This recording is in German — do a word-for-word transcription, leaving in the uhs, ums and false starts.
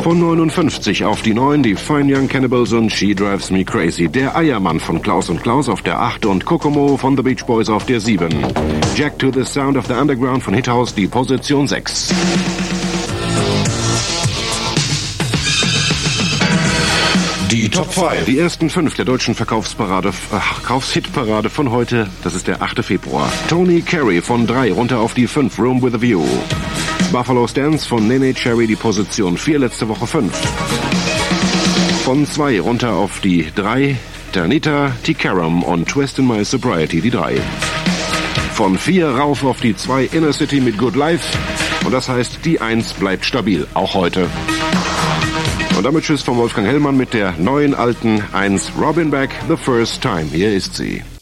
Von neunundfünfzig auf die neun die Fine Young Cannibals und She Drives Me Crazy. Der Eiermann von Klaus und Klaus auf der acht und Kokomo von The Beach Boys auf der sieben. Jack to the Sound of the Underground von Hithouse die Position sechs. Die Top fünf. Die ersten fünf der deutschen Verkaufsparade, ach, Verkaufshitparade von heute, das ist der achte Februar. Tony Carey von drei runter auf die fünf, Room with a View. Buffalo Stance von Nene Cherry die Position vier, letzte Woche fünf. Von zwei runter auf die drei, Tanita Tikaram und Twist in My Sobriety die drei. Von vier rauf auf die zwei, Inner City mit Good Life. Und das heißt, die eins bleibt stabil, auch heute. Und damit Tschüss von Wolfgang Hellmann mit der neuen alten eins, Robin Beck, The First Time. Hier ist sie.